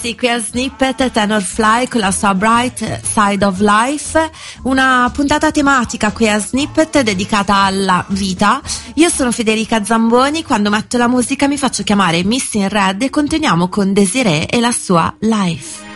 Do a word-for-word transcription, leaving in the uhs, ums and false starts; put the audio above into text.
Sì, qui al Snippet Tenor Fly con la sua Bright Side of Life, una puntata tematica qui a Snippet dedicata alla vita. Io sono Federica Zamboni, quando metto la musica mi faccio chiamare Miss in Red e continuiamo con Desiree e la sua Life.